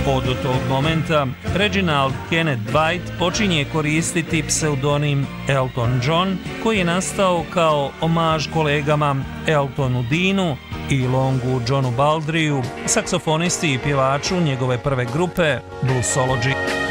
Od tog momenta Reginald Kenneth Dwight počinje koristiti pseudonim Elton John, koji je nastao kao omaž kolegama Eltonu Deanu i Longu Johnu Baldriju, saksofonisti i pjevaču njegove prve grupe Bluesology.